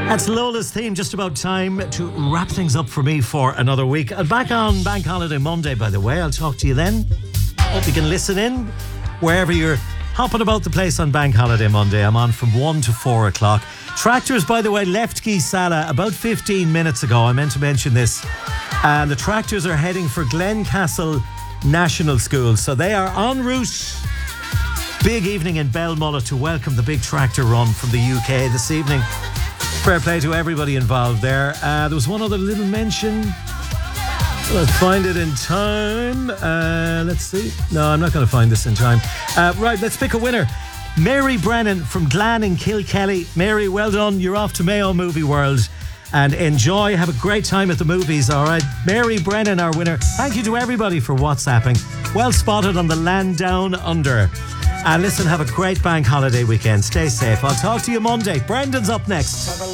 That's Lola's theme. Just about time to wrap things up for me for another week. And back on Bank Holiday Monday, by the way. I'll talk to you then. Hope you can listen in wherever you're hopping about the place on Bank Holiday Monday. I'm on from 1 to 4 o'clock. Tractors, by the way, left Geesala about 15 minutes ago. I meant to mention this. And the tractors are heading for Glencastle National School. So they are en route. Big evening in Belmullet to welcome the big tractor run from the UK this evening. Fair play to everybody involved there. There was one other little mention. Let's find it in time. Let's see. No, I'm not going to find this in time. Right, let's pick a winner. Mary Brennan from Glan in Kilkelly. Mary, well done. You're off to Mayo Movie World. And enjoy. Have a great time at the movies, all right? Mary Brennan, our winner. Thank you to everybody for WhatsApping. Well spotted on the land down under. And listen, have a great bank holiday weekend. Stay safe. I'll talk to you Monday. Brendan's up next.